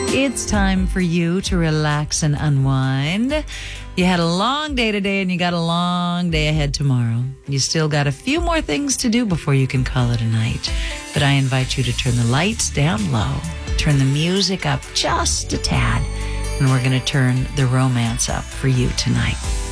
It's time for you to relax and unwind. You had a long day today and you got a long day ahead tomorrow. You still got a few more things to do before you can call it a night. But I invite you to turn the lights down low, turn the music up just a tad, and we're going to turn the romance up for you tonight.